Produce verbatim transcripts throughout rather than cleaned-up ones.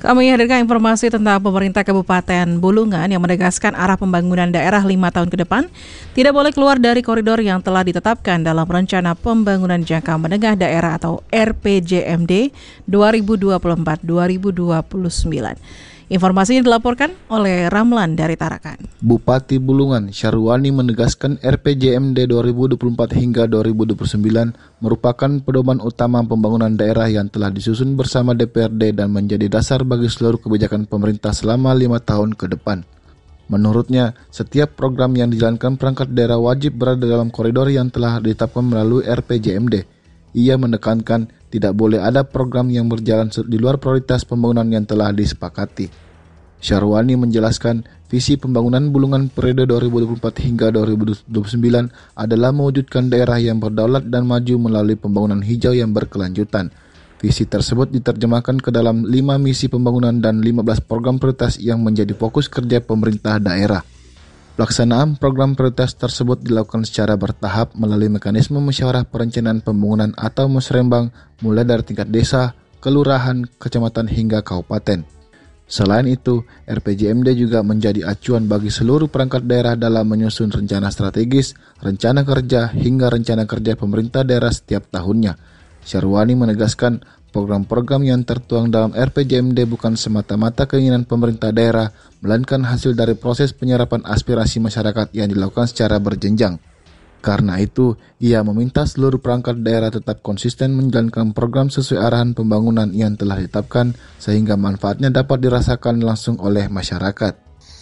Kami hadirkan informasi tentang pemerintah Kabupaten Bulungan yang menegaskan arah pembangunan daerah lima tahun ke depan tidak boleh keluar dari koridor yang telah ditetapkan dalam Rencana Pembangunan Jangka Menengah Daerah atau R P J M D dua ribu dua puluh empat sampai dua ribu dua puluh sembilan. Informasinya dilaporkan oleh Ramlan dari Tarakan. Bupati Bulungan Syarwani menegaskan R P J M D dua ribu dua puluh empat hingga dua ribu dua puluh sembilan merupakan pedoman utama pembangunan daerah yang telah disusun bersama D P R D dan menjadi dasar bagi seluruh kebijakan pemerintah selama lima tahun ke depan. Menurutnya, setiap program yang dijalankan perangkat daerah wajib berada dalam koridor yang telah ditetapkan melalui R P J M D. Ia menekankan tidak boleh ada program yang berjalan di luar prioritas pembangunan yang telah disepakati. Syarwani menjelaskan visi pembangunan Bulungan periode dua ribu dua puluh empat hingga dua ribu dua puluh sembilan adalah mewujudkan daerah yang berdaulat dan maju melalui pembangunan hijau yang berkelanjutan. Visi tersebut diterjemahkan ke dalam lima misi pembangunan dan lima belas program prioritas yang menjadi fokus kerja pemerintah daerah. Pelaksanaan program prioritas tersebut dilakukan secara bertahap melalui mekanisme musyawarah perencanaan pembangunan atau musrembang mulai dari tingkat desa, kelurahan, kecamatan hingga kabupaten. Selain itu, R P J M D juga menjadi acuan bagi seluruh perangkat daerah dalam menyusun rencana strategis, rencana kerja, hingga rencana kerja pemerintah daerah setiap tahunnya. Syarwani menegaskan program-program yang tertuang dalam R P J M D bukan semata-mata keinginan pemerintah daerah, melainkan hasil dari proses penyerapan aspirasi masyarakat yang dilakukan secara berjenjang. Karena itu, ia meminta seluruh perangkat daerah tetap konsisten menjalankan program sesuai arahan pembangunan yang telah ditetapkan sehingga manfaatnya dapat dirasakan langsung oleh masyarakat.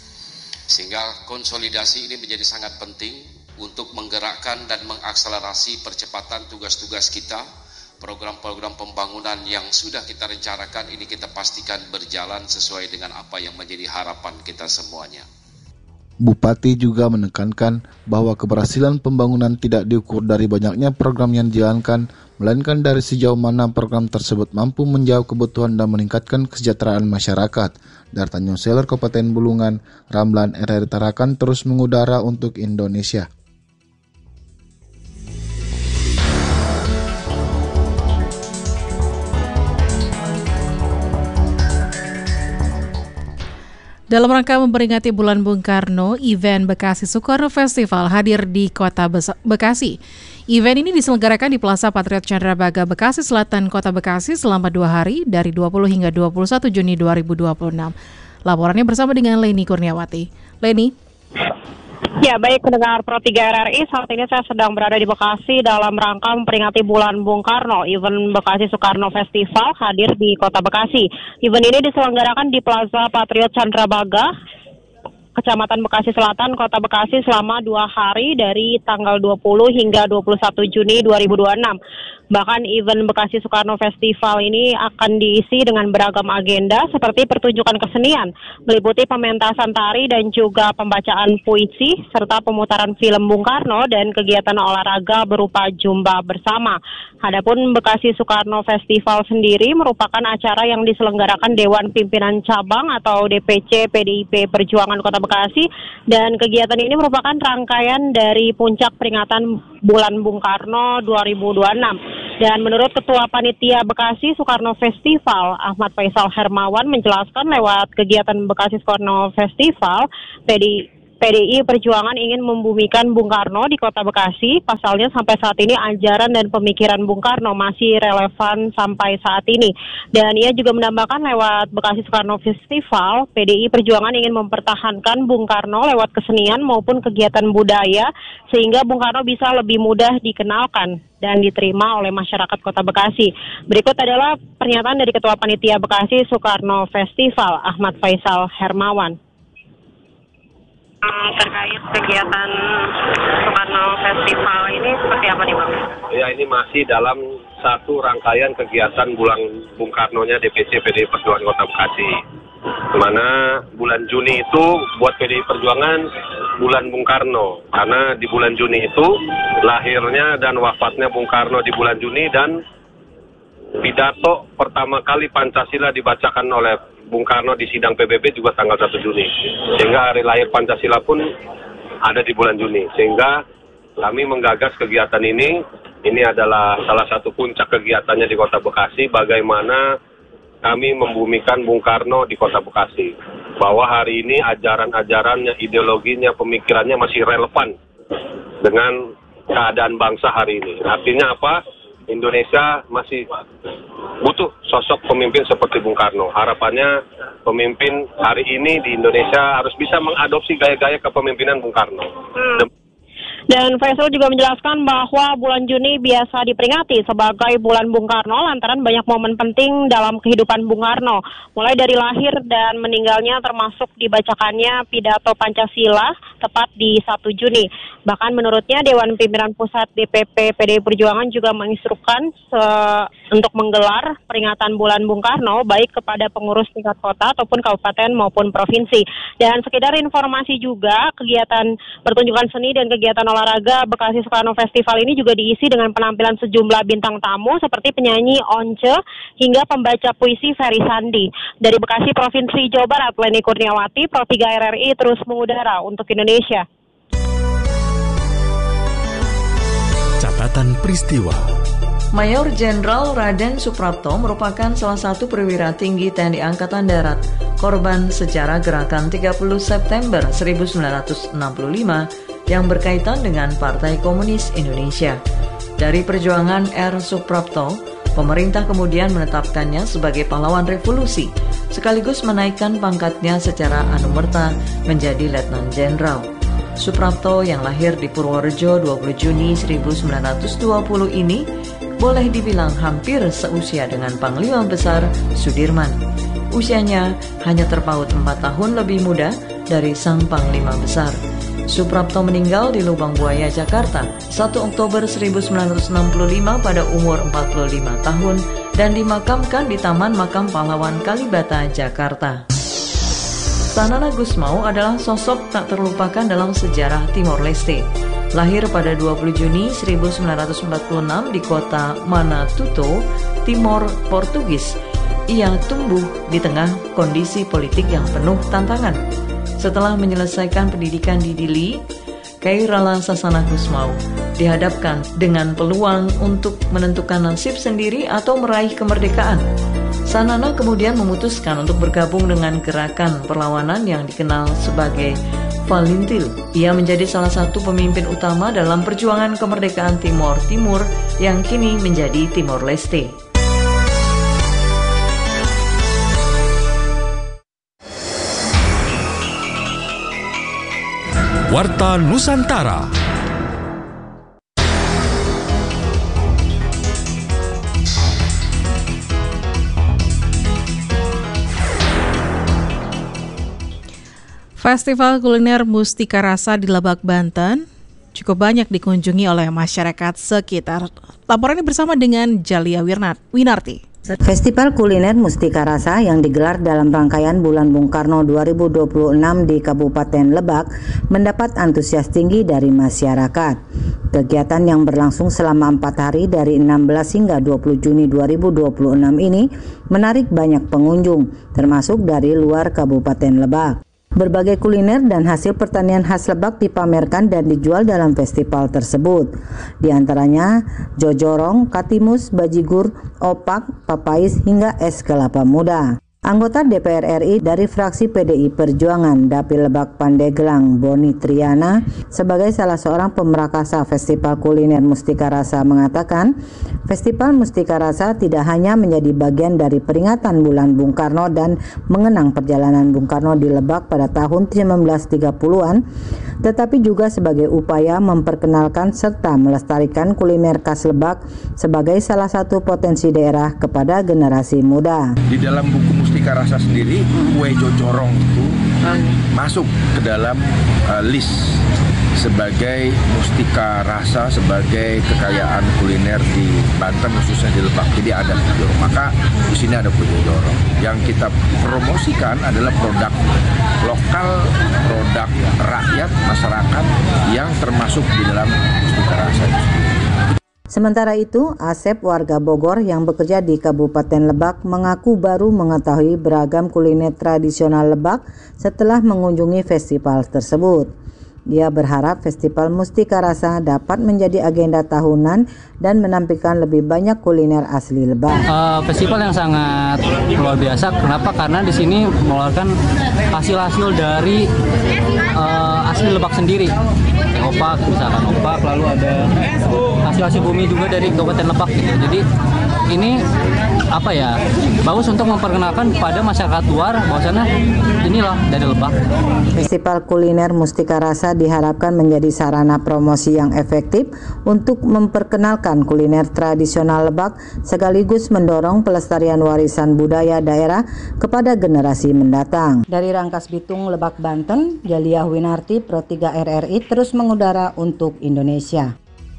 Sehingga konsolidasi ini menjadi sangat penting untuk menggerakkan dan mengakselerasi percepatan tugas-tugas kita. Program-program pembangunan yang sudah kita rencanakan ini kita pastikan berjalan sesuai dengan apa yang menjadi harapan kita semuanya. Bupati juga menekankan bahwa keberhasilan pembangunan tidak diukur dari banyaknya program yang dijalankan, melainkan dari sejauh mana program tersebut mampu menjawab kebutuhan dan meningkatkan kesejahteraan masyarakat. Dari Tanjung Seler, Kabupaten Bulungan, Ramlan R R Tarakan terus mengudara untuk Indonesia. Dalam rangka memperingati Bulan Bung Karno, event Bekasi Soekarno Festival hadir di Kota Bekasi. Event ini diselenggarakan di Plaza Patriot Candrabaga, Bekasi Selatan, Kota Bekasi selama dua hari dari dua puluh hingga dua puluh satu Juni dua ribu dua puluh enam. Laporannya bersama dengan Leni Kurniawati. Leni. Ya, baik pendengar Pro tiga R R I, saat ini saya sedang berada di Bekasi dalam rangka memperingati Bulan Bung Karno. Event Bekasi Soekarno Festival hadir di Kota Bekasi. Event ini diselenggarakan di Plaza Patriot Candrabaga, Kecamatan Bekasi Selatan, Kota Bekasi selama dua hari dari tanggal dua puluh hingga dua puluh satu Juni dua ribu dua puluh enam. Bahkan event Bekasi Soekarno Festival ini akan diisi dengan beragam agenda seperti pertunjukan kesenian, meliputi pementasan tari dan juga pembacaan puisi, serta pemutaran film Bung Karno dan kegiatan olahraga berupa jumba bersama. Adapun Bekasi Soekarno Festival sendiri merupakan acara yang diselenggarakan Dewan Pimpinan Cabang atau D P C P D I P Perjuangan Kota Bekasi, dan kegiatan ini merupakan rangkaian dari puncak peringatan Bulan Bung Karno dua ribu dua puluh enam. Dan menurut Ketua Panitia Bekasi Soekarno Festival, Ahmad Faisal Hermawan menjelaskan lewat kegiatan Bekasi Soekarno Festival, P D I P D I Perjuangan ingin membumikan Bung Karno di Kota Bekasi. Pasalnya sampai saat ini ajaran dan pemikiran Bung Karno masih relevan sampai saat ini. Dan ia juga menambahkan lewat Bekasi Soekarno Festival, P D I Perjuangan ingin mempertahankan Bung Karno lewat kesenian maupun kegiatan budaya sehingga Bung Karno bisa lebih mudah dikenalkan dan diterima oleh masyarakat Kota Bekasi. Berikut adalah pernyataan dari Ketua Panitia Bekasi Soekarno Festival, Ahmad Faisal Hermawan. Terkait kegiatan Soekarno Festival ini seperti apa nih Bang? Ya, ini masih dalam satu rangkaian kegiatan Bulan Bung Karno-nya D P C P D I Perjuangan Kota Bekasi. Dimana bulan Juni itu buat P D I Perjuangan bulan Bung Karno, karena di bulan Juni itu lahirnya dan wafatnya Bung Karno di bulan Juni, dan pidato pertama kali Pancasila dibacakan oleh Bung Karno di sidang P B B juga tanggal satu Juni. Sehingga hari lahir Pancasila pun ada di bulan Juni. Sehingga kami menggagas kegiatan ini. Ini adalah salah satu puncak kegiatannya di Kota Bekasi, bagaimana kami membumikan Bung Karno di Kota Bekasi. Bahwa hari ini ajaran-ajarannya, ideologinya, pemikirannya masih relevan dengan keadaan bangsa hari ini. Artinya apa? Indonesia masih butuh sosok pemimpin seperti Bung Karno. Harapannya pemimpin hari ini di Indonesia harus bisa mengadopsi gaya-gaya kepemimpinan Bung Karno. Hmm. Dan Faisal juga menjelaskan bahwa bulan Juni biasa diperingati sebagai bulan Bung Karno lantaran banyak momen penting dalam kehidupan Bung Karno. Mulai dari lahir dan meninggalnya termasuk dibacakannya pidato Pancasila tepat di satu Juni. Bahkan menurutnya Dewan Pimpinan Pusat D P P P D I Perjuangan juga menginstruksikan untuk menggelar peringatan bulan Bung Karno baik kepada pengurus tingkat kota ataupun kabupaten maupun provinsi. Dan sekedar informasi juga, kegiatan pertunjukan seni dan kegiatan olahraga Bekasi Soekarno Festival ini juga diisi dengan penampilan sejumlah bintang tamu seperti penyanyi Once hingga pembaca puisi Ferry Sandi. Dari Bekasi, Provinsi Jawa Barat, Leni Kurniawati, Pro tiga R R I terus mengudara untuk Indonesia. Catatan peristiwa. Mayor Jenderal Raden Suprapto merupakan salah satu perwira tinggi T N I Angkatan Darat, korban sejarah gerakan tiga puluh September seribu sembilan ratus enam puluh lima yang berkaitan dengan Partai Komunis Indonesia. Dari perjuangan R. Suprapto, pemerintah kemudian menetapkannya sebagai pahlawan revolusi, sekaligus menaikkan pangkatnya secara anumerta menjadi Letnan Jenderal. Suprapto yang lahir di Purworejo dua puluh Juni seribu sembilan ratus dua puluh ini boleh dibilang hampir seusia dengan Panglima Besar Sudirman. Usianya hanya terpaut empat tahun lebih muda dari sang Panglima Besar. Suprapto meninggal di Lubang Buaya, Jakarta, satu Oktober seribu sembilan ratus enam puluh lima pada umur empat puluh lima tahun dan dimakamkan di Taman Makam Pahlawan Kalibata, Jakarta. Sanana Gusmao adalah sosok tak terlupakan dalam sejarah Timor Leste. Lahir pada dua puluh Juni seribu sembilan ratus empat puluh enam di kota Manatuto, Timor Portugis. Ia tumbuh di tengah kondisi politik yang penuh tantangan. Setelah menyelesaikan pendidikan di Dili, Kairala Sasana Gusmao dihadapkan dengan peluang untuk menentukan nasib sendiri atau meraih kemerdekaan. Sanana kemudian memutuskan untuk bergabung dengan gerakan perlawanan yang dikenal sebagai Valintil. Ia menjadi salah satu pemimpin utama dalam perjuangan kemerdekaan Timor Timur yang kini menjadi Timor Leste. Warta Nusantara. Festival kuliner Mustika Rasa di Lebak, Banten cukup banyak dikunjungi oleh masyarakat sekitar. Laporannya bersama dengan Jalia Winarti. Festival kuliner Mustika Rasa yang digelar dalam rangkaian Bulan Bung Karno dua ribu dua puluh enam di Kabupaten Lebak mendapat antusias tinggi dari masyarakat. Kegiatan yang berlangsung selama empat hari dari enam belas hingga dua puluh Juni dua ribu dua puluh enam ini menarik banyak pengunjung, termasuk dari luar Kabupaten Lebak. Berbagai kuliner dan hasil pertanian khas Lebak dipamerkan dan dijual dalam festival tersebut. Di antaranya jojorong, katimus, bajigur, opak, papais, hingga es kelapa muda. Anggota D P R R I dari fraksi P D I Perjuangan Dapil Lebak Pandeglang, Boni Triana, sebagai salah seorang pemerakasa Festival Kuliner Mustika Rasa mengatakan, Festival Mustika Rasa tidak hanya menjadi bagian dari peringatan Bulan Bung Karno dan mengenang perjalanan Bung Karno di Lebak pada tahun seribu sembilan ratus tiga puluhan, tetapi juga sebagai upaya memperkenalkan serta melestarikan kuliner khas Lebak sebagai salah satu potensi daerah kepada generasi muda. Di dalam buku Mustika Rasa sendiri, kue jojorong itu masuk ke dalam uh, list sebagai mustika rasa, sebagai kekayaan kuliner di Banten khususnya di Lebak. Jadi ada jojorong, maka di sini ada kue jojorong. Yang kita promosikan adalah produk lokal, produk rakyat, masyarakat yang termasuk di dalam mustika rasa itu sendiri. Sementara itu, Asep warga Bogor yang bekerja di Kabupaten Lebak mengaku baru mengetahui beragam kuliner tradisional Lebak setelah mengunjungi festival tersebut. Dia berharap Festival Mustika Rasa dapat menjadi agenda tahunan dan menampilkan lebih banyak kuliner asli Lebak. Uh, festival yang sangat luar biasa. Kenapa? Karena di sini mengeluarkan hasil-hasil dari uh, asli Lebak sendiri. Opak, misalkan opak, lalu ada hasil-hasil bumi juga dari Kabupaten Lebak gitu. Jadi ini apa ya, bagus untuk memperkenalkan kepada masyarakat luar bahwasannya inilah dari Lebak. Festival kuliner Mustika Rasa diharapkan menjadi sarana promosi yang efektif untuk memperkenalkan kuliner tradisional Lebak sekaligus mendorong pelestarian warisan budaya daerah kepada generasi mendatang. Dari Rangkas Bitung, Lebak, Banten, Jaliah Winarti, Pro tiga R R I terus mengudara untuk Indonesia.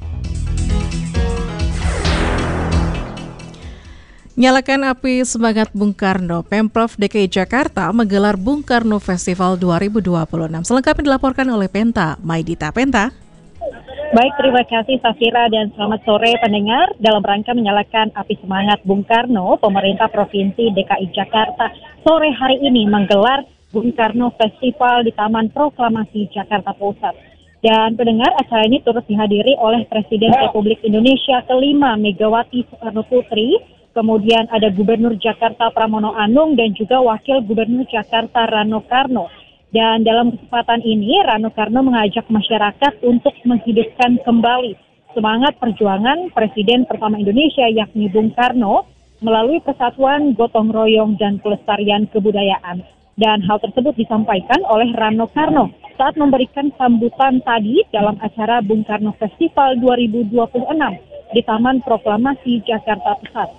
Nyalakan api semangat Bung Karno, Pemprov D K I Jakarta menggelar Bung Karno Festival dua ribu dua puluh enam. Selengkapnya dilaporkan oleh Penta, Maidita. Penta. Baik, terima kasih Safira dan selamat sore pendengar. Dalam rangka menyalakan api semangat Bung Karno, pemerintah Provinsi D K I Jakarta sore hari ini menggelar Bung Karno Festival di Taman Proklamasi Jakarta Pusat. Dan pendengar, acara ini turut dihadiri oleh Presiden Republik Indonesia kelima Megawati Soekarno Putri, kemudian ada Gubernur Jakarta Pramono Anung dan juga Wakil Gubernur Jakarta Rano Karno. Dan dalam kesempatan ini, Rano Karno mengajak masyarakat untuk menghidupkan kembali semangat perjuangan Presiden pertama Indonesia yakni Bung Karno melalui persatuan, gotong royong, dan pelestarian kebudayaan. Dan hal tersebut disampaikan oleh Rano Karno saat memberikan sambutan tadi dalam acara Bung Karno Festival dua ribu dua puluh enam di Taman Proklamasi Jakarta Pusat.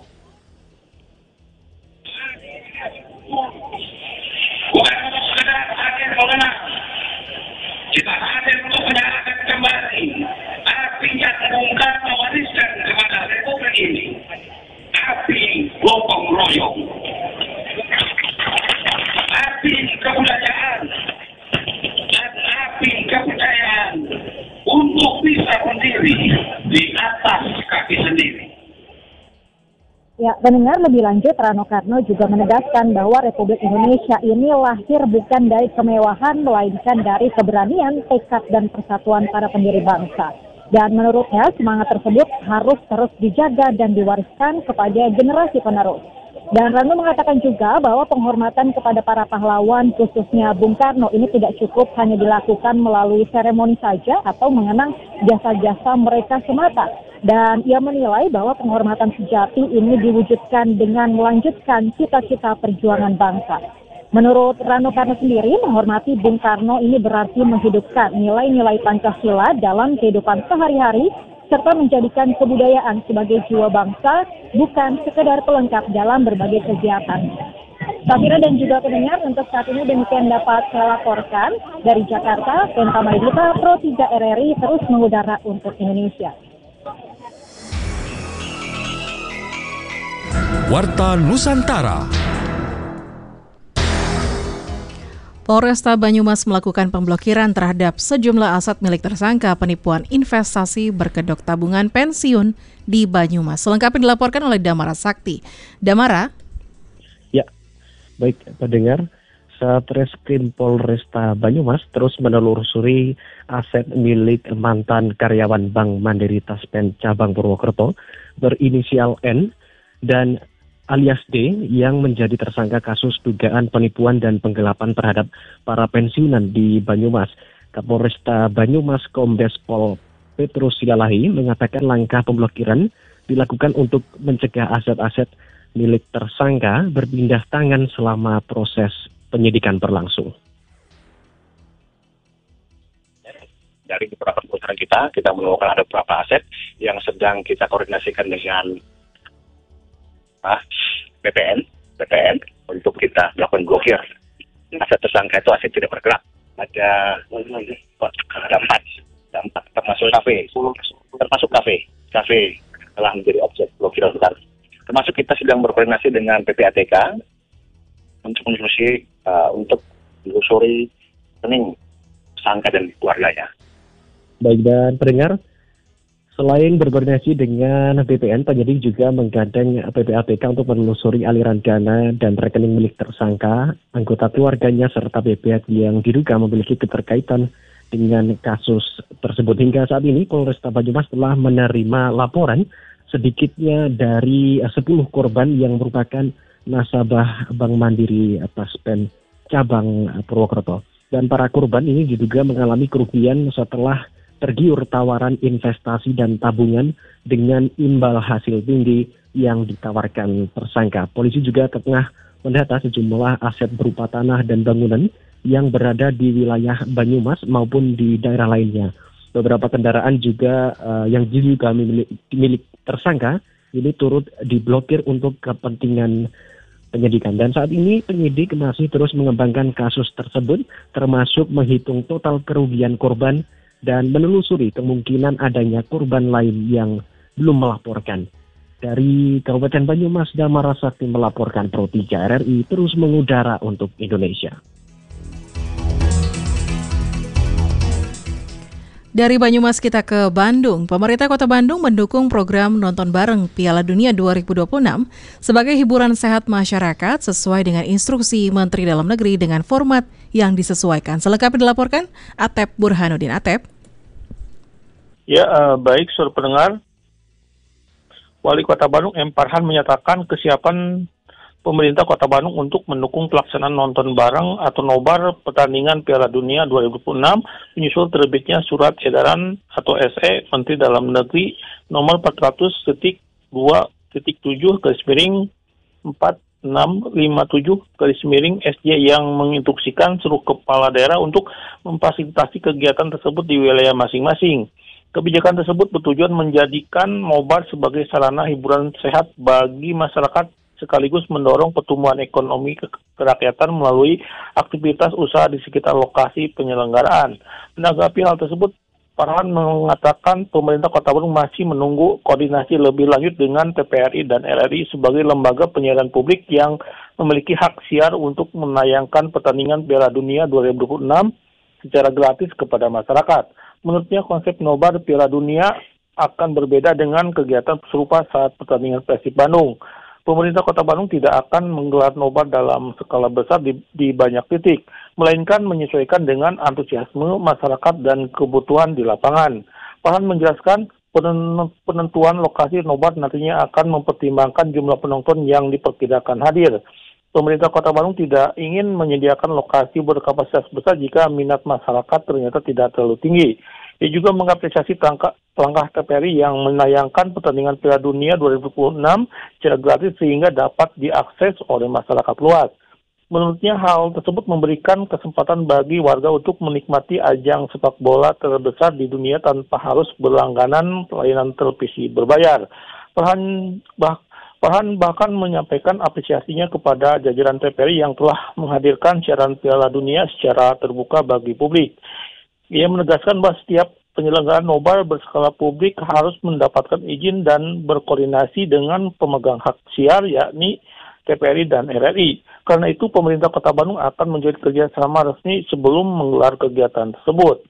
Bukan sekedar hadir mengenang, kita hadir untuk menyalakan kembali api yang Bung Karno wariskan kepada Republik ini, api gotong royong, api kebudayaan, dan api kebudayaan untuk bisa berdiri di atas kaki sendiri. Ya, mendengar lebih lanjut, Rano Karno juga menegaskan bahwa Republik Indonesia ini lahir bukan dari kemewahan, melainkan dari keberanian, tekad, dan persatuan para pendiri bangsa. Dan menurutnya, semangat tersebut harus terus dijaga dan diwariskan kepada generasi penerus. Dan Rano mengatakan juga bahwa penghormatan kepada para pahlawan, khususnya Bung Karno, ini tidak cukup hanya dilakukan melalui seremoni saja atau mengenang jasa-jasa mereka semata. Dan ia menilai bahwa penghormatan sejati ini diwujudkan dengan melanjutkan cita-cita perjuangan bangsa. Menurut Rano Karno sendiri, menghormati Bung Karno ini berarti menghidupkan nilai-nilai Pancasila dalam kehidupan sehari-hari, serta menjadikan kebudayaan sebagai jiwa bangsa, bukan sekedar pelengkap dalam berbagai kegiatan. Safira dan juga pendengar, untuk saat ini demikian dapat saya laporkan dari Jakarta. Penta Maidita, Pro tiga R R I terus mengudara untuk Indonesia. Warta Nusantara. Polresta Banyumas melakukan pemblokiran terhadap sejumlah aset milik tersangka penipuan investasi berkedok tabungan pensiun di Banyumas. Selengkapnya dilaporkan oleh Damara Sakti. Damara? Ya, baik pendengar. Satreskrim Polresta Banyumas terus menelusuri aset milik mantan karyawan Bank Mandiri Taspen Cabang Purwokerto berinisial N dan alias D yang menjadi tersangka kasus dugaan penipuan dan penggelapan terhadap para pensiunan di Banyumas. Kapolresta Banyumas Kombes Pol Petrus Silalahi mengatakan langkah pemblokiran dilakukan untuk mencegah aset-aset milik tersangka berpindah tangan selama proses penyidikan berlangsung. Dari beberapa keputusan kita, kita menemukan ada beberapa aset yang sedang kita koordinasikan dengan Ah, B P N, B P N untuk kita melakukan blokir. Aset tersangka itu aset tidak bergerak. Ada ada empat, ada empat termasuk kafe, termasuk kafe, kafe telah menjadi objek blokiran besar. Termasuk kita sedang berkoordinasi dengan P P A T K untuk menelusuri uh, untuk menelusuri rekening tersangka dan keluarganya. Baik, dan pendengar, selain berkoordinasi dengan B P N, penyidik juga menggandeng P P A T K untuk menelusuri aliran dana dan rekening milik tersangka, anggota keluarganya, serta B P N yang diduga memiliki keterkaitan dengan kasus tersebut. Hingga saat ini Polresta Banyumas telah menerima laporan sedikitnya dari sepuluh korban yang merupakan nasabah Bank Mandiri Taspen cabang Purwokerto. Dan para korban ini diduga mengalami kerugian setelah tergiur tawaran investasi dan tabungan dengan imbal hasil tinggi yang ditawarkan tersangka. Polisi juga tengah mendata sejumlah aset berupa tanah dan bangunan yang berada di wilayah Banyumas maupun di daerah lainnya. Beberapa kendaraan juga uh, yang juga milik, milik tersangka ini turut diblokir untuk kepentingan penyidikan. Dan saat ini penyidik masih terus mengembangkan kasus tersebut, termasuk menghitung total kerugian korban dan menelusuri kemungkinan adanya korban lain yang belum melaporkan. Dari Kabupaten Banyumas, Damar Sakti melaporkan Pro tiga R R I terus mengudara untuk Indonesia. Dari Banyumas kita ke Bandung. Pemerintah Kota Bandung mendukung program Nonton Bareng Piala Dunia dua ribu dua puluh enam sebagai hiburan sehat masyarakat sesuai dengan instruksi Menteri Dalam Negeri dengan format yang disesuaikan. Selengkapnya dilaporkan Atep Burhanuddin. Atep. Ya, uh, baik, saudara pendengar. Wali Kota Bandung M. Farhan menyatakan kesiapan pemerintah Kota Bandung untuk mendukung pelaksanaan nonton bareng atau nobar pertandingan Piala Dunia dua ribu dua puluh enam menyusul terbitnya surat edaran atau S E Menteri Dalam Negeri nomor empat ratus dua tujuh garis miring empat enam lima tujuh garis miring S J yang menginstruksikan seluruh kepala daerah untuk memfasilitasi kegiatan tersebut di wilayah masing-masing. Kebijakan tersebut bertujuan menjadikan nobar sebagai sarana hiburan sehat bagi masyarakat sekaligus mendorong pertumbuhan ekonomi kerakyatan melalui aktivitas usaha di sekitar lokasi penyelenggaraan. Menanggapi hal tersebut, Farhan mengatakan pemerintah Kota Bandung masih menunggu koordinasi lebih lanjut dengan T P R I dan R R I sebagai lembaga penyiaran publik yang memiliki hak siar untuk menayangkan pertandingan Piala Dunia dua ribu dua puluh enam secara gratis kepada masyarakat. Menurutnya konsep nobar Piala Dunia akan berbeda dengan kegiatan serupa saat pertandingan Persib Bandung. Pemerintah Kota Bandung tidak akan menggelar nobar dalam skala besar di, di banyak titik, melainkan menyesuaikan dengan antusiasme masyarakat dan kebutuhan di lapangan. Farhan menjelaskan penentuan lokasi nobar nantinya akan mempertimbangkan jumlah penonton yang diperkirakan hadir. Pemerintah Kota Bandung tidak ingin menyediakan lokasi berkapasitas besar jika minat masyarakat ternyata tidak terlalu tinggi. Ia juga mengapresiasi langkah, langkah T P R I yang menayangkan pertandingan Piala Dunia dua ribu dua puluh enam secara gratis sehingga dapat diakses oleh masyarakat luas. Menurutnya hal tersebut memberikan kesempatan bagi warga untuk menikmati ajang sepak bola terbesar di dunia tanpa harus berlangganan layanan televisi berbayar. Farhan bah Farhan bahkan menyampaikan apresiasinya kepada jajaran T P R I yang telah menghadirkan siaran Piala Dunia secara terbuka bagi publik. Ia menegaskan bahwa setiap penyelenggaraan nobar berskala publik harus mendapatkan izin dan berkoordinasi dengan pemegang hak siar yakni T P R I dan R R I. Karena itu pemerintah Kota Bandung akan menjadi kerjasama resmi sebelum menggelar kegiatan tersebut.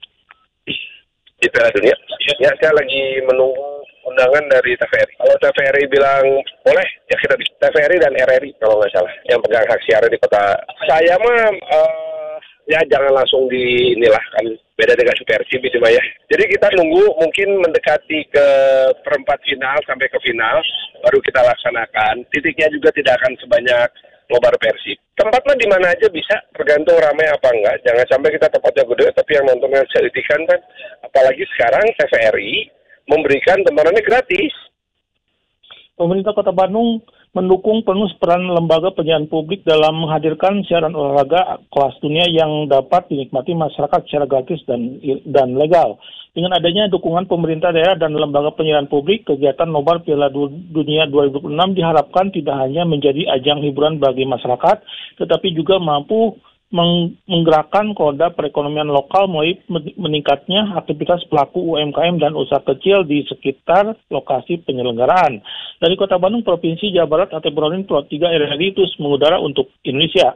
Di Piala Dunia, ya saya lagi menunggu undangan dari T V R I. Kalau T V R I bilang boleh, ya kita bisa. T V R I dan R R I kalau nggak salah, yang pegang hak siaran di kota. Saya mah uh, ya jangan langsung di inilah, kan beda dengan Persib itu mah ya. Jadi kita nunggu mungkin mendekati ke perempat final sampai ke final, baru kita laksanakan. Titiknya juga tidak akan sebanyak nobar Persib. Tempat mah di mana aja bisa, tergantung ramai apa enggak. Jangan sampai kita tempatnya gede, tapi yang nontonnya sedikitkan kan. Apalagi sekarang T V R I memberikan tontonannya gratis. Pemerintah Kota Bandung mendukung penuh peran lembaga penyiaran publik dalam menghadirkan siaran olahraga kelas dunia yang dapat dinikmati masyarakat secara gratis dan dan legal. Dengan adanya dukungan pemerintah daerah dan lembaga penyiaran publik, kegiatan nobar Piala Dunia dua ribu dua puluh enam diharapkan tidak hanya menjadi ajang hiburan bagi masyarakat, tetapi juga mampu menggerakkan roda perekonomian lokal melalui meningkatnya aktivitas pelaku U M K M dan usaha kecil di sekitar lokasi penyelenggaraan. Dari Kota Bandung, Provinsi Jawa Barat, Atep Burhanuddin, Pro tiga R R I terus mengudara untuk Indonesia.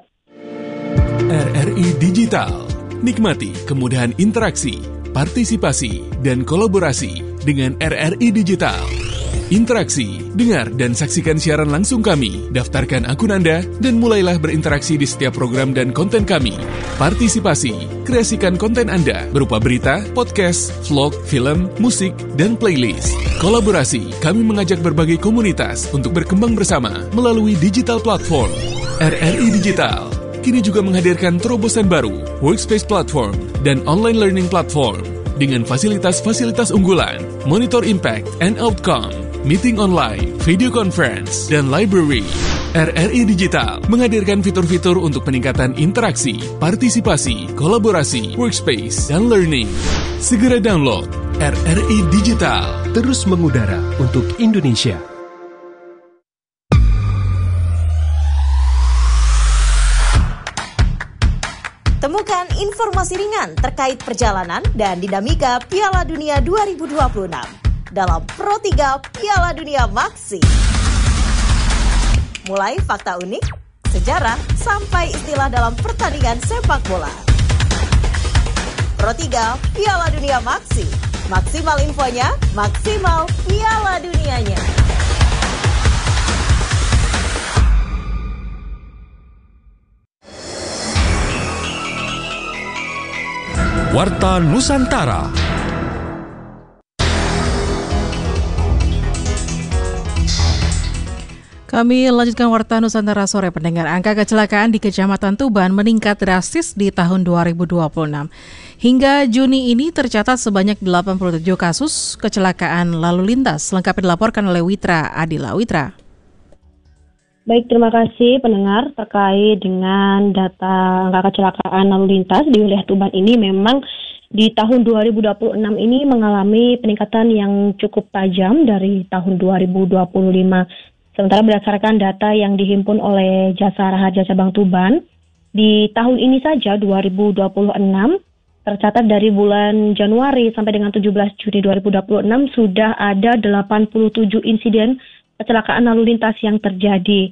R R I Digital. Nikmati kemudahan interaksi, partisipasi, dan kolaborasi dengan R R I Digital. Interaksi, dengar, dan saksikan siaran langsung kami. Daftarkan akun Anda dan mulailah berinteraksi di setiap program dan konten kami. Partisipasi, kreasikan konten Anda berupa berita, podcast, vlog, film, musik, dan playlist. Kolaborasi, kami mengajak berbagai komunitas untuk berkembang bersama melalui digital platform. R R I Digital kini juga menghadirkan terobosan baru, workspace platform, dan online learning platform dengan fasilitas-fasilitas unggulan, monitor impact and outcome, meeting online, video conference, dan library. R R I Digital menghadirkan fitur-fitur untuk peningkatan interaksi, partisipasi, kolaborasi, workspace, dan learning. Segera download R R I Digital. Terus mengudara untuk Indonesia. Temukan informasi ringan terkait perjalanan dan dinamika Piala Dunia dua ribu dua puluh enam dalam Pro tiga Piala Dunia Maxi. Mulai fakta unik, sejarah, sampai istilah dalam pertandingan sepak bola. Pro tiga Piala Dunia Maxi. Maksimal infonya, maksimal Piala Dunianya. Warta Nusantara. Kami lanjutkan Warta Nusantara sore pendengar. Angka kecelakaan di Kecamatan Tuban meningkat drastis di tahun dua ribu dua puluh enam. Hingga Juni ini tercatat sebanyak delapan puluh tujuh kasus kecelakaan lalu lintas. Lengkapnya dilaporkan oleh Witra Adila. Witra. Baik, terima kasih pendengar. Terkait dengan data angka kecelakaan lalu lintas di wilayah Tuban ini, memang di tahun dua ribu dua puluh enam ini mengalami peningkatan yang cukup tajam dari tahun dua ribu dua puluh lima. Sementara berdasarkan data yang dihimpun oleh Jasara Harja Cabang Tuban, di tahun ini saja dua ribu dua puluh enam tercatat dari bulan Januari sampai dengan tujuh belas Juni dua ribu dua puluh enam sudah ada delapan puluh tujuh insiden kecelakaan lalu lintas yang terjadi.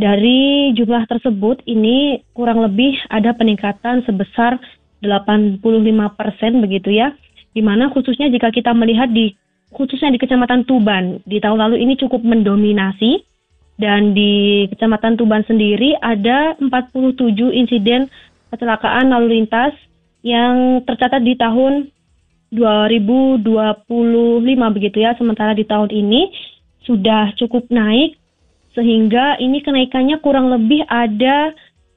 Dari jumlah tersebut ini kurang lebih ada peningkatan sebesar delapan puluh lima persen begitu ya. Di mana khususnya jika kita melihat di khususnya di Kecamatan Tuban di tahun lalu ini cukup mendominasi, dan di Kecamatan Tuban sendiri ada empat puluh tujuh insiden kecelakaan lalu lintas yang tercatat di tahun dua ribu dua puluh lima begitu ya. Sementara di tahun ini sudah cukup naik, sehingga ini kenaikannya kurang lebih ada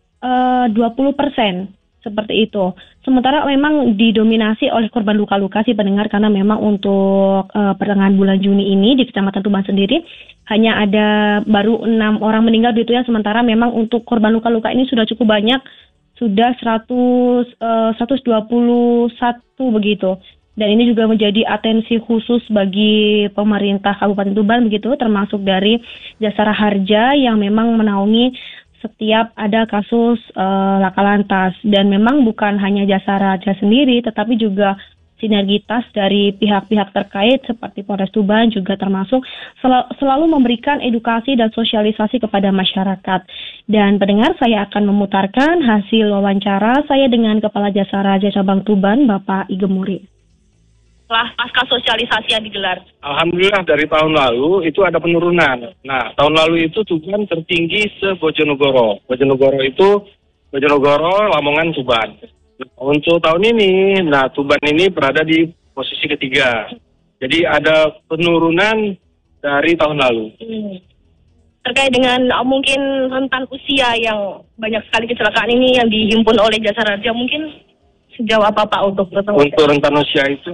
uh, dua puluh persen, seperti itu. Sementara memang didominasi oleh korban luka-luka sih pendengar, karena memang untuk uh, pertengahan bulan Juni ini di Kecamatan Tuban sendiri hanya ada baru enam orang meninggal gitu ya, sementara memang untuk korban luka-luka ini sudah cukup banyak, sudah seratus, uh, seratus dua puluh satu begitu. Dan ini juga menjadi atensi khusus bagi pemerintah Kabupaten Tuban begitu, termasuk dari Jasara Harja yang memang menaungi setiap ada kasus uh, laka lantas. Dan memang bukan hanya Jasara Harja sendiri, tetapi juga sinergitas dari pihak-pihak terkait seperti Polres Tuban juga termasuk sel- selalu memberikan edukasi dan sosialisasi kepada masyarakat. Dan pendengar, saya akan memutarkan hasil wawancara saya dengan Kepala Jasara Harja Cabang Tuban, Bapak Igemuri. Setelah pasca sosialisasi yang digelar? Alhamdulillah dari tahun lalu itu ada penurunan. Nah, tahun lalu itu Tuban tertinggi se-Bojonegoro. Bojonegoro itu Bojonegoro, Lamongan, Tuban. Untuk tahun ini, nah Tuban ini berada di posisi ketiga. Jadi ada penurunan dari tahun lalu. Hmm. Terkait dengan uh, mungkin rentan usia yang banyak sekali kecelakaan ini yang dihimpun oleh Jasara Harja, mungkin sejauh apa Pak untuk rentan usia? Untuk rentan usia itu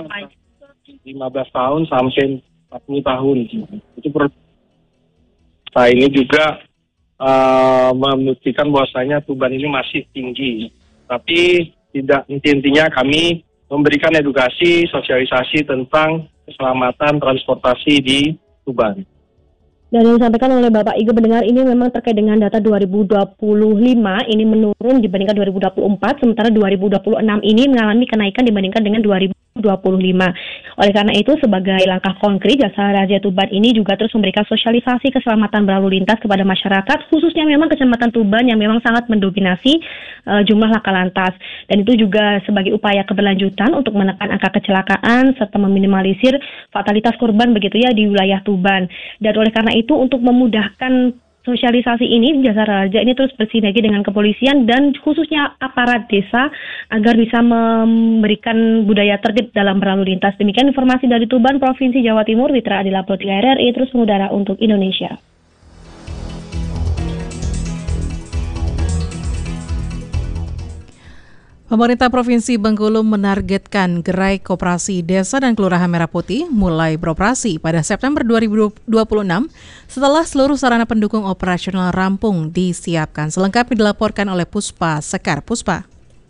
lima belas tahun sampai empat puluh tahun. Itu per... Nah, ini juga uh, membuktikan bahwasanya Tuban ini masih tinggi. Tapi tidak intinya kami memberikan edukasi, sosialisasi tentang keselamatan transportasi di Tuban. Dan yang disampaikan oleh Bapak Ige mendengar ini memang terkait dengan data dua ribu dua puluh lima ini menurun dibandingkan dua ribu dua puluh empat, sementara dua ribu dua puluh enam ini mengalami kenaikan dibandingkan dengan dua ribu dua puluh lima. Oleh karena itu, sebagai langkah konkret, Jasara Harja Tuban ini juga terus memberikan sosialisasi keselamatan berlalu lintas kepada masyarakat, khususnya memang Kecamatan Tuban yang memang sangat mendominasi uh, jumlah laka lantas. Dan itu juga sebagai upaya keberlanjutan untuk menekan angka kecelakaan serta meminimalisir fatalitas korban begitu ya di wilayah Tuban. Dan oleh karena itu, untuk memudahkan sosialisasi ini Jasara Harja ini terus bersinergi dengan kepolisian dan khususnya aparat desa agar bisa memberikan budaya tertib dalam berlalu lintas. Demikian informasi dari Tuban, Provinsi Jawa Timur. Witra Adila Pro tiga R R I terus mengudara untuk Indonesia. Pemerintah Provinsi Bengkulu menargetkan gerai koperasi desa dan kelurahan Merah Putih mulai beroperasi pada September dua ribu dua puluh enam setelah seluruh sarana pendukung operasional rampung disiapkan. Selengkapnya dilaporkan oleh Puspa Sekar. Puspa.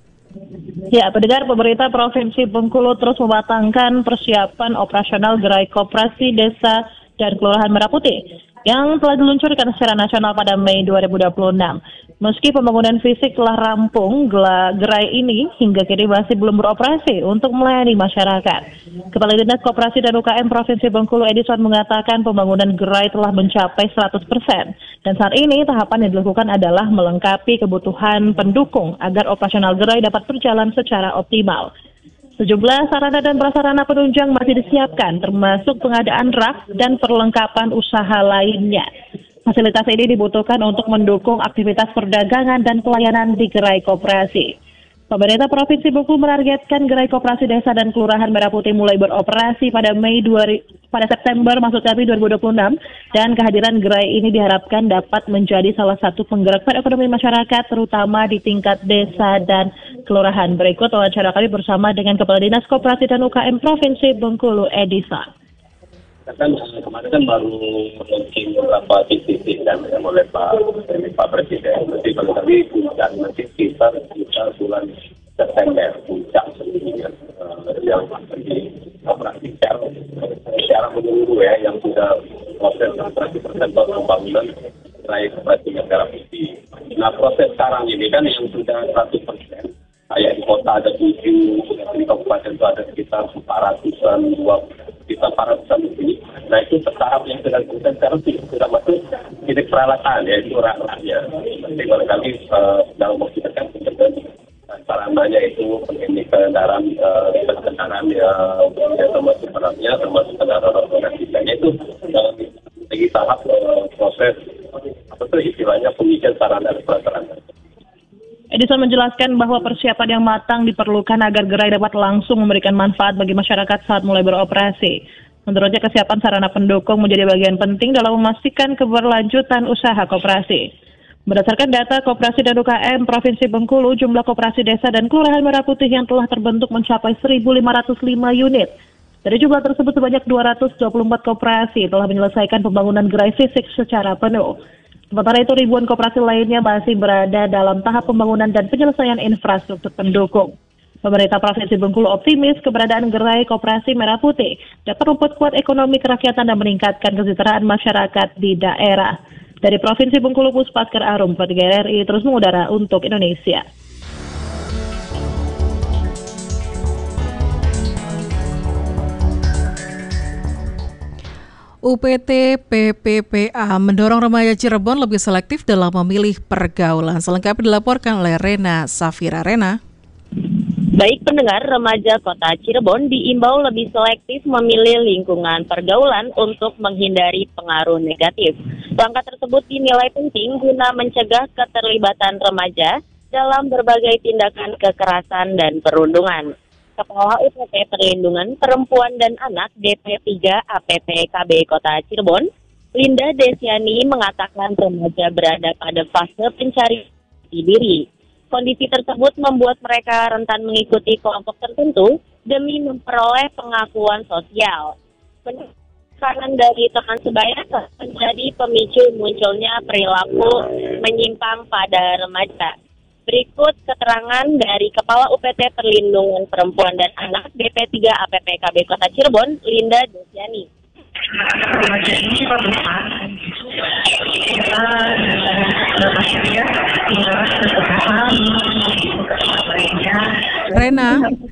Ya, pendengar, pemerintah Provinsi Bengkulu terus mematangkan persiapan operasional gerai koperasi desa dan kelurahan Merah Putih yang telah diluncurkan secara nasional pada Mei dua ribu dua puluh enam. Meski pembangunan fisik telah rampung, gerai ini hingga kini masih belum beroperasi untuk melayani masyarakat. Kepala Dinas Koperasi dan U K M Provinsi Bengkulu Edison mengatakan pembangunan gerai telah mencapai seratus persen. Dan saat ini tahapan yang dilakukan adalah melengkapi kebutuhan pendukung agar operasional gerai dapat berjalan secara optimal. Sejumlah sarana dan prasarana penunjang masih disiapkan, termasuk pengadaan rak dan perlengkapan usaha lainnya. Fasilitas ini dibutuhkan untuk mendukung aktivitas perdagangan dan pelayanan di gerai koperasi. Pemerintah Provinsi Bengkulu menargetkan gerai koperasi desa dan kelurahan Merah Putih mulai beroperasi pada Mei dua, pada September maksud kami dua ribu dua puluh enam, dan kehadiran gerai ini diharapkan dapat menjadi salah satu penggerak perekonomian masyarakat terutama di tingkat desa dan kelurahan. Berikut wawancara kami bersama dengan Kepala Dinas Koperasi dan U K M Provinsi Bengkulu Edison. Kan kemarin kan baru launching beberapa titik dan oleh Pak Pak Presiden. Nanti kalau kami puncak nanti sekitar sekitar bulan September puncak sebenarnya yang akan dioperasikan secara menyeluruh ya, yang sudah proses operasi persen pembangunan gerai koperasi Merah Putih. Nah, proses sekarang ini kan yang sudah seratus persen. Kayak di kota ada tujuh, di kabupaten itu ada sekitar empat ratusan, dua sekitar empat ratusan lebih. Nah, itu tahap yang sedang kita sekarang sudah masuk titik peralatan, yaitu rak-raknya. Nanti barangkali uh, dalam waktu dekat dan sarananya itu ini kendaraan uh, kendaraan ya, ya termasuk barangnya, termasuk kendaraan operasinya itu dalam lagi tahap uh, proses apa itu istilahnya pengisian sarana dan prasarana. Edison menjelaskan bahwa persiapan yang matang diperlukan agar gerai dapat langsung memberikan manfaat bagi masyarakat saat mulai beroperasi. Menurutnya kesiapan sarana pendukung menjadi bagian penting dalam memastikan keberlanjutan usaha koperasi. Berdasarkan data Koperasi dan U K M Provinsi Bengkulu, jumlah koperasi desa dan kelurahan Merah Putih yang telah terbentuk mencapai seribu lima ratus lima unit. Dari jumlah tersebut sebanyak dua ratus dua puluh empat koperasi telah menyelesaikan pembangunan gerai fisik secara penuh. Sementara itu ribuan koperasi lainnya masih berada dalam tahap pembangunan dan penyelesaian infrastruktur pendukung. Pemerintah Provinsi Bengkulu optimis keberadaan gerai koperasi Merah Putih dapat memperkuat ekonomi kerakyatan dan meningkatkan kesejahteraan masyarakat di daerah. Dari Provinsi Bengkulu, Puspa Sekar Arum, Pro tiga R R I terus mengudara untuk Indonesia. U P T P P P A mendorong remaja Cirebon lebih selektif dalam memilih pergaulan. Selengkapnya dilaporkan oleh Rena Safira. Rena. Baik pendengar, remaja kota Cirebon diimbau lebih selektif memilih lingkungan pergaulan untuk menghindari pengaruh negatif. Langkah tersebut dinilai penting guna mencegah keterlibatan remaja dalam berbagai tindakan kekerasan dan perundungan. Kepala U P T Perlindungan Perempuan dan Anak D P tiga A P P K B Kota Cirebon, Linda Desiani mengatakan remaja berada pada fase pencarian diri. Kondisi tersebut membuat mereka rentan mengikuti kelompok tertentu demi memperoleh pengakuan sosial. Penekanan dari teman sebaya menjadi pemicu munculnya perilaku menyimpang pada remaja. Berikut keterangan dari Kepala U P T Perlindungan Perempuan dan Anak D P tiga A P P K B Kota Cirebon, Linda Desiani. Remaja ini bermanfaat. Kita berpikir tinggal kesehatan, Rena.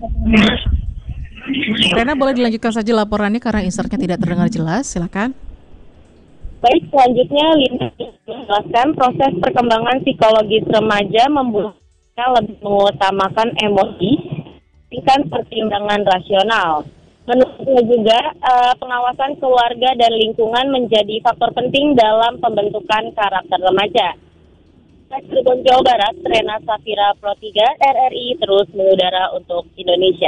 Rena boleh dilanjutkan saja laporannya karena insertnya tidak terdengar jelas. Silakan. Baik, selanjutnya Linda menjelaskan proses perkembangan psikologis remaja membuat mereka lebih mengutamakan emosi dibandingkan pertimbangan rasional. Menurutnya juga uh, pengawasan keluarga dan lingkungan menjadi faktor penting dalam pembentukan karakter remaja. Cirebon, Jawa Barat, Rena Safira Pro tiga R R I terus mengudara untuk Indonesia.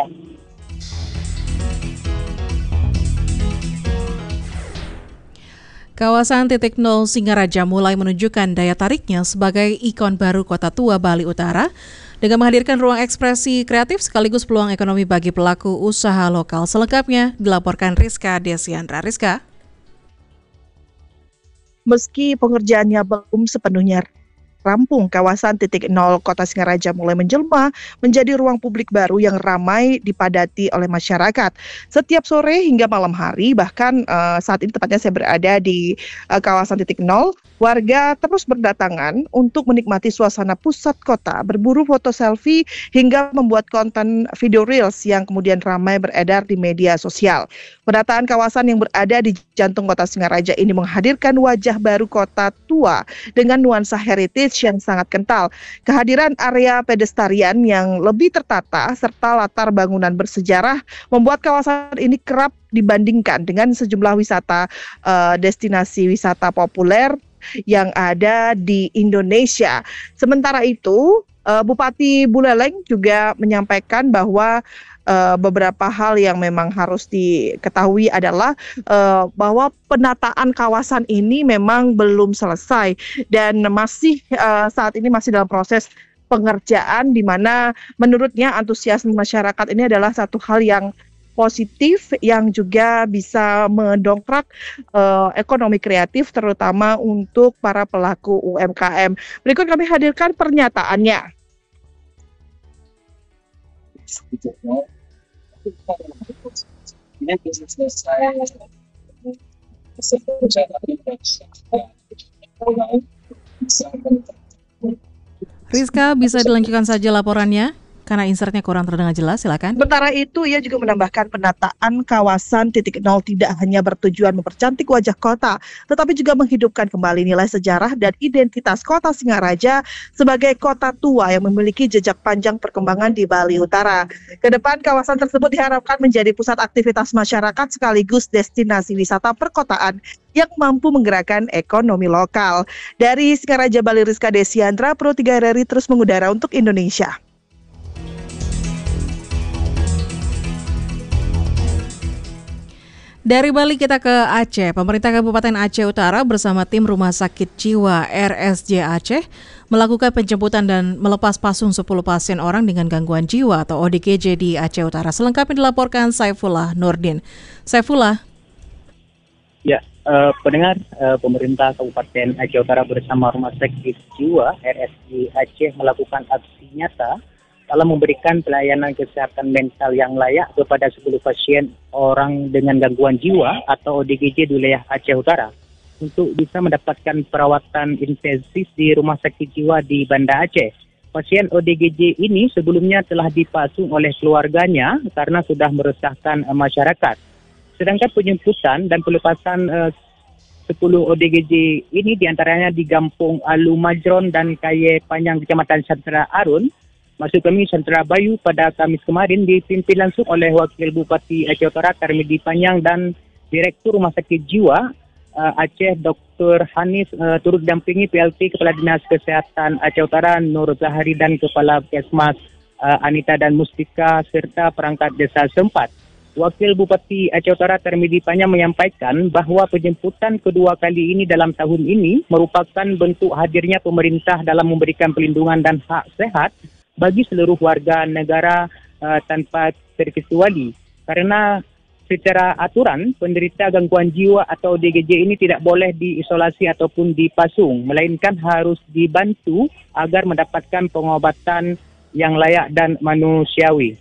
Kawasan titik nol Singaraja mulai menunjukkan daya tariknya sebagai ikon baru Kota Tua Bali Utara dengan menghadirkan ruang ekspresi kreatif sekaligus peluang ekonomi bagi pelaku usaha lokal. Selengkapnya dilaporkan Rizka Desiandra. Rizka. Meski pengerjaannya belum sepenuhnya rampung, kawasan titik nol Kota Singaraja mulai menjelma menjadi ruang publik baru yang ramai dipadati oleh masyarakat. Setiap sore hingga malam hari, bahkan uh, saat ini tepatnya saya berada di uh, kawasan titik nol, warga terus berdatangan untuk menikmati suasana pusat kota, berburu foto selfie hingga membuat konten video reels yang kemudian ramai beredar di media sosial. Penataan kawasan yang berada di jantung Kota Singaraja ini menghadirkan wajah baru kota tua dengan nuansa heritage yang sangat kental. Kehadiran area pedestrian yang lebih tertata serta latar bangunan bersejarah membuat kawasan ini kerap dibandingkan dengan sejumlah wisata uh, destinasi wisata populer yang ada di Indonesia. Sementara itu, uh, Bupati Buleleng juga menyampaikan bahwa Uh, beberapa hal yang memang harus diketahui adalah uh, bahwa penataan kawasan ini memang belum selesai dan masih uh, saat ini masih dalam proses pengerjaan, di mana menurutnya antusiasme masyarakat ini adalah satu hal yang positif yang juga bisa mendongkrak uh, ekonomi kreatif terutama untuk para pelaku U M K M. Berikut kami hadirkan pernyataannya. Ini bisa selesai. Rizka, bisa dilanjutkan saja laporannya? Karena insertnya kurang terdengar jelas, silakan. Sementara itu, ia juga menambahkan penataan kawasan titik nol tidak hanya bertujuan mempercantik wajah kota, tetapi juga menghidupkan kembali nilai sejarah dan identitas Kota Singaraja sebagai kota tua yang memiliki jejak panjang perkembangan di Bali Utara. Kedepan, kawasan tersebut diharapkan menjadi pusat aktivitas masyarakat sekaligus destinasi wisata perkotaan yang mampu menggerakkan ekonomi lokal. Dari Singaraja, Bali, Rizka Desiandra, Pro tiga R R I terus mengudara untuk Indonesia. Dari Bali kita ke Aceh. Pemerintah Kabupaten Aceh Utara bersama tim Rumah Sakit Jiwa R S J Aceh melakukan penjemputan dan melepas pasung sepuluh pasien orang dengan gangguan jiwa atau O D G J di Aceh Utara. Selengkapnya dilaporkan Saifullah Nurdin. Saifullah. Ya, uh, pendengar, uh, pemerintah Kabupaten Aceh Utara bersama Rumah Sakit Jiwa R S J Aceh melakukan aksi nyata dalam memberikan pelayanan kesehatan mental yang layak kepada sepuluh pasien orang dengan gangguan jiwa atau O D G J di wilayah Aceh Utara untuk bisa mendapatkan perawatan intensif di Rumah Sakit Jiwa di Banda Aceh. Pasien O D G J ini sebelumnya telah dipasung oleh keluarganya karena sudah meresahkan uh, masyarakat. Sedangkan penjemputan dan pelepasan uh, sepuluh O D G J ini diantaranya di Kampung Alu Majron dan Kaye Panjang, Kecamatan Santera Arun, maksud kami Santera Bayu, pada Kamis kemarin dipimpin langsung oleh Wakil Bupati Aceh Utara Tarmidi Panjang dan Direktur Rumah Sakit Jiwa uh, Aceh Doktor Hanis uh, turut dampingi P L T Kepala Dinas Kesehatan Aceh Utara Nur Zahari dan Kepala Puskesmas uh, Anita dan Mustika serta perangkat desa setempat. Wakil Bupati Aceh Utara Tarmidi Panjang menyampaikan bahawa penjemputan kedua kali ini dalam tahun ini merupakan bentuk hadirnya pemerintah dalam memberikan perlindungan dan hak sehat bagi seluruh warga negara uh, tanpa terkecuali. Karena secara aturan, penderita gangguan jiwa atau O D G J ini tidak boleh diisolasi ataupun dipasung, melainkan harus dibantu agar mendapatkan pengobatan yang layak dan manusiawi.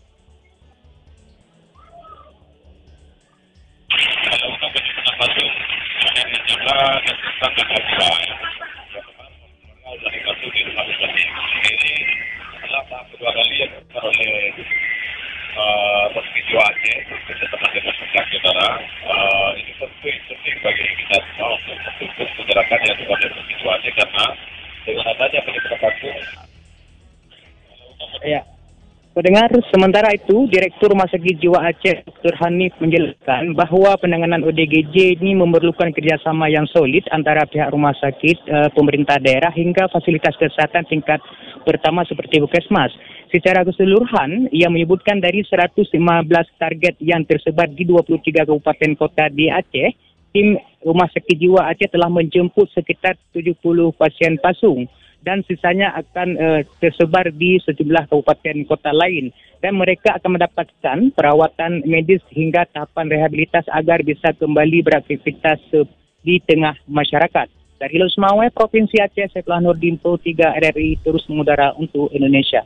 Kedua kali yang dilakukan oleh uh, Rumah Jiwa Aceh bersama dengan Aceh Utara. Uh, ini penting penting bagi kita semua untuk mendukung pergerakan yang dilakukan oleh Rumah Jiwa Aceh karena dengan adanya penjemputan pasung. Ya, Pendengar, sementara itu, Direktur Rumah Sakit Jiwa Aceh, Doktor Hanif menjelaskan bahwa penanganan O D G J ini memerlukan kerjasama yang solid antara pihak rumah sakit, uh, pemerintah daerah hingga fasilitas kesehatan tingkat pertama seperti Puskesmas. Secara keseluruhan, ia menyebutkan dari seratus lima belas target yang tersebar di dua puluh tiga kabupaten kota di Aceh, tim Rumah Sakit Jiwa Aceh telah menjemput sekitar tujuh puluh pasien pasung dan sisanya akan uh, tersebar di sejumlah kabupaten kota lain, dan mereka akan mendapatkan perawatan medis hingga tahapan rehabilitas agar bisa kembali beraktivitas uh, di tengah masyarakat. Dari Lusmawai, Provinsi Aceh, Saifullah Nurdin, Pro tiga R R I terus mengudara untuk Indonesia.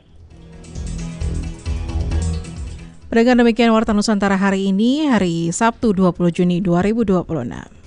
Dengan demikian Warta Nusantara hari ini, hari Sabtu dua puluh Juni dua ribu dua puluh enam.